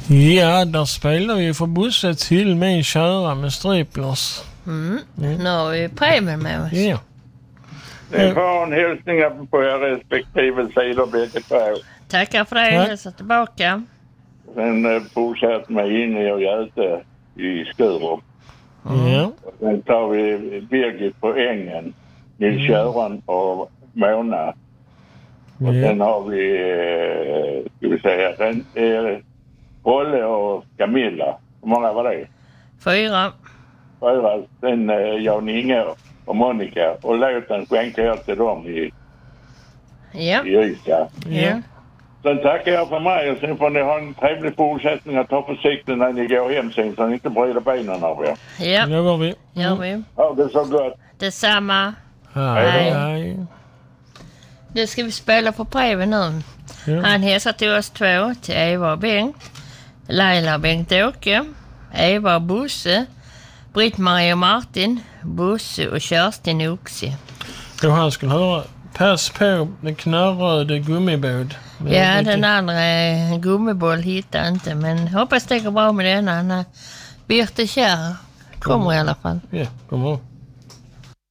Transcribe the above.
Ja, där spelar vi för Bosse till min köra med Striplers. Nu har vi Preben med oss. Ja. Ni får en hälsning på er respektive sidor bägge två. Tackar för det, hälsa tillbaka. Sen fortsätter med Inge och Göte i Skurup. Ja. Sen tar vi Birgit på Ängen, Nils-Göran och Mona. Och sen har vi, ska vi säga, Olle och Camilla. Hur många var det? 4. Sen Jan Inge och Monica. Och låten skänker jag till dem i Ystad. Ja. Sen tackar jag för mig och sen får ni ha en trevlig fortsättning att ta försiktigt när ni går hem sen så ni inte bryter benen av er. Ja, Det var vi. gör vi. Ja, det är så gott. Detsamma. Hej. Nu ska vi spela för Preben nu. Ja. Han hälsar till oss 2, till Eva och Bengt, Laila och Bengt-Åke, Eva och Bosse, Britt-Marie och Martin, Bosse och Kerstin Oxie. Och han skulle höra pass på den knarröde gummibåd. Ja, den andra gummiboll hittar inte, men hoppas det går bra med denna. Birte Kjär kommer i alla fall. Ja, kommer.